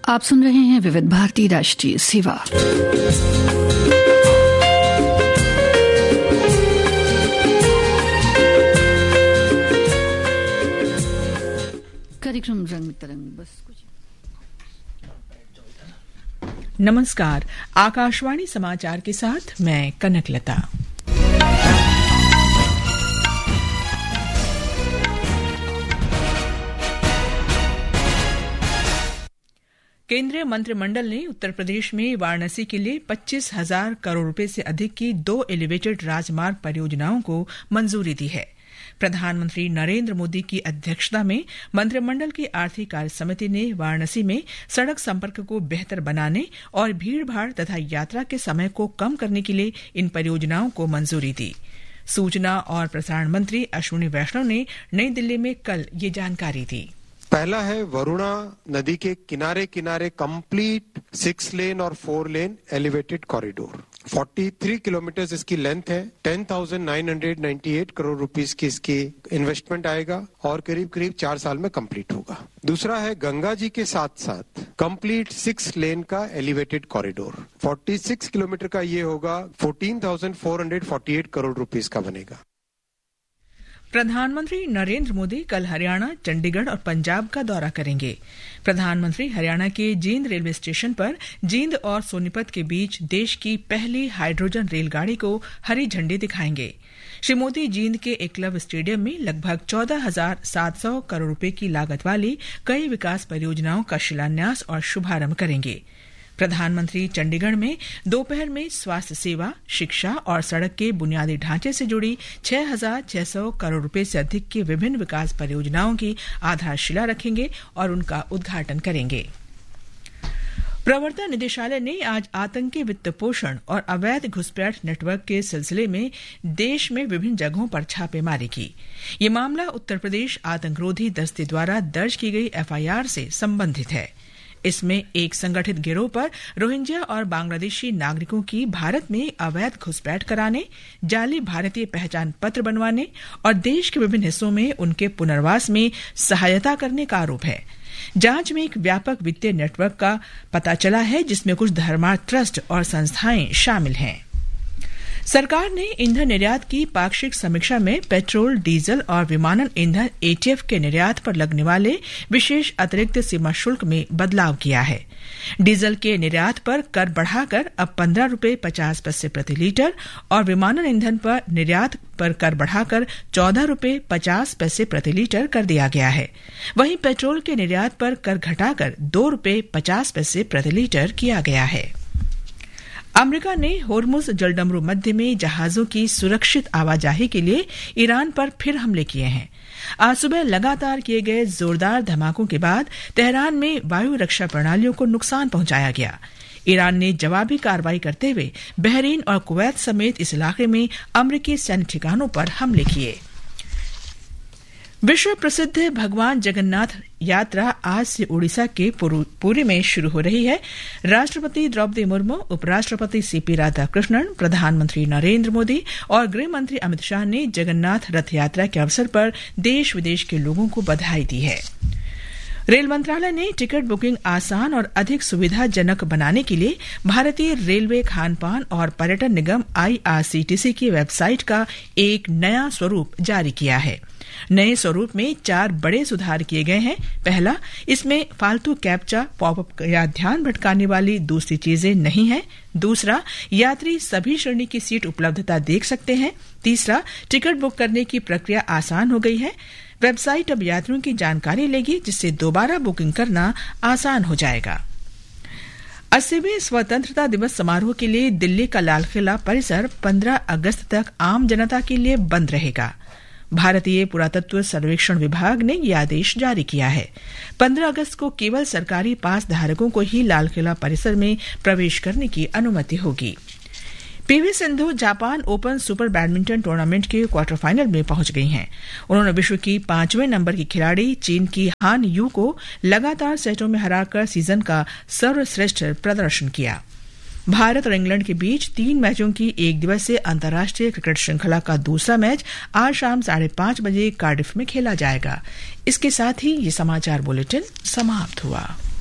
आप सुन रहे हैं विविध भारती राष्ट्रीय सेवा। कार्यक्रम रंग तरंग बस कुछ। नमस्कार, आकाशवाणी समाचार के साथ मैं कनकलता। केंद्रीय मंत्रिमंडल ने उत्तर प्रदेश में वाराणसी के लिए 25,000 करोड़ रुपए से अधिक की 2 एलिवेटेड राजमार्ग परियोजनाओं को मंजूरी दी है। प्रधानमंत्री नरेंद्र मोदी की अध्यक्षता में मंत्रिमंडल की आर्थिक कार्य समिति ने वाराणसी में सड़क संपर्क को बेहतर बनाने और भीड़-भाड़ तथा यात्रा के समय को कम करने के लिए इन परियोजनाओं को मंजूरी दी। सूचना और प्रसारण मंत्री अश्विनी वैष्णव ने नई दिल्ली में कल ये जानकारी दी। पहला है वरुणा नदी के किनारे किनारे कंप्लीट 6 लेन और 4 लेन एलिवेटेड कॉरिडोर। 43 किलोमीटर इसकी लेंथ है। 10,998 करोड़ रुपीस की इसकी इन्वेस्टमेंट आएगा और करीब करीब 4 साल में कंप्लीट होगा। दूसरा है गंगा जी के साथ साथ कंप्लीट 6 लेन का एलिवेटेड कॉरिडोर। 46 किलोमीटर का ये होगा। 14,448 करोड़ रुपीस का बनेगा। प्रधानमंत्री नरेंद्र मोदी कल हरियाणा, चंडीगढ़ और पंजाब का दौरा करेंगे। प्रधानमंत्री हरियाणा के जींद रेलवे स्टेशन पर जींद और सोनीपत के बीच देश की पहली हाइड्रोजन रेलगाड़ी को हरी झंडी दिखाएंगे। श्री मोदी जींद के एकलव्य स्टेडियम में लगभग 14,700 करोड़ रुपए की लागत वाली कई विकास परियोजनाओं का शिलान्यास और शुभारंभ करेंगे। प्रधानमंत्री चंडीगढ़ में दोपहर में स्वास्थ्य सेवा, शिक्षा और सड़क के बुनियादी ढांचे से जुड़ी 6,600 करोड़ रुपए से अधिक की विभिन्न विकास परियोजनाओं की आधारशिला रखेंगे और उनका उद्घाटन करेंगे। प्रवर्तन निदेशालय ने आज आतंकी वित्त पोषण और अवैध घुसपैठ नेटवर्क के सिलसिले में देश में विभिन्न जगहों पर छापेमारी की। ये मामला उत्तर प्रदेश आतंकरोधी दस्ते द्वारा दर्ज की गई एफआईआर से संबंधित है। इसमें एक संगठित गिरोह पर रोहिंग्या और बांग्लादेशी नागरिकों की भारत में अवैध घुसपैठ कराने, जाली भारतीय पहचान पत्र बनवाने और देश के विभिन्न हिस्सों में उनके पुनर्वास में सहायता करने का आरोप है। जांच में एक व्यापक वित्तीय नेटवर्क का पता चला है जिसमें कुछ धर्मार्थ ट्रस्ट और संस्थाएं शामिल हैं। सरकार ने ईंधन निर्यात की पाक्षिक समीक्षा में पेट्रोल, डीजल और विमानन ईंधन एटीएफ के निर्यात पर लगने वाले विशेष अतिरिक्त सीमा शुल्क में बदलाव किया है। डीजल के निर्यात पर कर बढ़ाकर अब 15 रुपये 50 पैसे प्रति लीटर और विमानन ईंधन पर निर्यात पर कर बढ़ाकर 14 रुपये 50 पैसे प्रति लीटर कर दिया गया है। वहीं पेट्रोल के निर्यात पर कर घटाकर 2 रुपये 50 पैसे प्रति लीटर किया गया है। अमेरिका ने होर्मुज जलडमरू मध्य में जहाजों की सुरक्षित आवाजाही के लिए ईरान पर फिर हमले किए हैं। आज सुबह लगातार किए गए जोरदार धमाकों के बाद तेहरान में वायु रक्षा प्रणालियों को नुकसान पहुंचाया गया। ईरान ने जवाबी कार्रवाई करते हुए बहरीन और कुवैत समेत इस इलाके में अमेरिकी सैन्य ठिकानों पर हमले किए। विश्व प्रसिद्ध भगवान जगन्नाथ यात्रा आज से ओडिशा के पुरी में शुरू हो रही है। राष्ट्रपति द्रौपदी मुर्मू, उपराष्ट्रपति सीपी राधाकृष्णन, प्रधानमंत्री नरेंद्र मोदी और गृह मंत्री अमित शाह ने जगन्नाथ रथ यात्रा के अवसर पर देश विदेश के लोगों को बधाई दी है। रेल मंत्रालय ने टिकट बुकिंग आसान और अधिक सुविधाजनक बनाने के लिए भारतीय रेलवे खानपान और पर्यटन निगम IRCTC की वेबसाइट का एक नया स्वरूप जारी किया है। नए स्वरूप में 4 बड़े सुधार किए गए हैं। पहला, इसमें फालतू कैप्चा, पॉपअप या ध्यान भटकाने वाली दूसरी चीजें नहीं है। दूसरा, यात्री सभी श्रेणी की सीट उपलब्धता देख सकते हैं। तीसरा, टिकट बुक करने की प्रक्रिया आसान हो गई है। वेबसाइट अब यात्रियों की जानकारी लेगी जिससे दोबारा बुकिंग करना आसान हो जाएगा। 80वें स्वतंत्रता दिवस समारोह के लिए दिल्ली का लाल किला परिसर 15 अगस्त तक आम जनता के लिए बंद रहेगा। भारतीय पुरातत्व सर्वेक्षण विभाग ने यह आदेश जारी किया है। 15 अगस्त को केवल सरकारी पास धारकों को ही लाल किला परिसर में प्रवेश करने की अनुमति होगी। PV Sindhu Japan open super badminton tournament के क्वार्टर फाइनल में पहुंच गई हैं। उन्होंने विश्व की 5वें नंबर की खिलाड़ी चीन की हान यू को लगातार सेटों में हराकर सीजन का सर्वश्रेष्ठ प्रदर्शन किया। भारत और इंग्लैंड के बीच 3 मैचों की एक दिवसीय अंतर्राष्ट्रीय क्रिकेट श्रृंखला का दूसरा मैच आज शाम 5:30 बजे कार्डिफ में खेला जाएगा। इसके साथ ही ये समाचार बुलेटिन समाप्त हुआ।